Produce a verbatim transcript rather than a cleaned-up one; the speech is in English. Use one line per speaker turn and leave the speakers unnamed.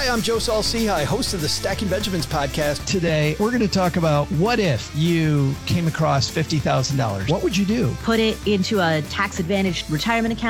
Hi, I'm Joe Saul-Sehy, host of the Stacking Benjamins podcast.
Today, we're going to talk about what if you came across fifty thousand dollars? What would you do?
Put it into a tax-advantaged retirement account.